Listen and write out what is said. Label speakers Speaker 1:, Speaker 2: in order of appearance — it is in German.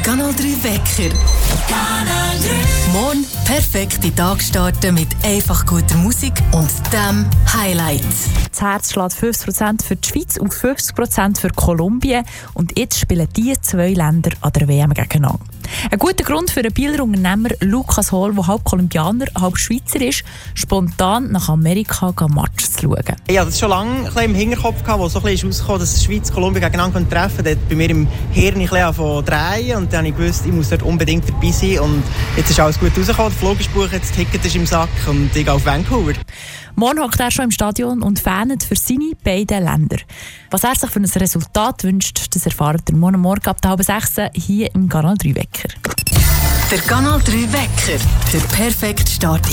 Speaker 1: Kanal 3 Wecker. Kanal 3. Morgen perfekt in den Tag starten mit einfach guter Musik und dem Highlight.
Speaker 2: Das Herz schlägt 50% für die Schweiz und 50% für Kolumbien. Und jetzt spielen diese zwei Länder an der WM gegeneinander. Ein guter Grund für den Bieler Unternehmer Lukas Hohl, der halb Kolumbianer, halb Schweizer ist, spontan nach Amerika Match zu schauen.
Speaker 3: Ich hatte das schon lange im Hinterkopf, wo so ein bisschen rausgekommen ist, dass Schweiz und Kolumbien gegeneinander treffen. Das hat bei mir im Hirn ein bisschen drehen und dann habe ich gewusst, ich muss dort unbedingt dabei sein. Und jetzt ist alles gut rausgekommen, der Flug ist gebucht, das Ticket ist im Sack und ich gehe auf Vancouver.
Speaker 2: Morgen hockt er schon im Stadion und fanet für seine beiden Länder. Was er sich für ein Resultat wünscht, das erfahrt ihr morgen ab 5:30 hier im Kanal 3 Wecker.
Speaker 1: Der Kanal 3 Wecker. Der perfekte Start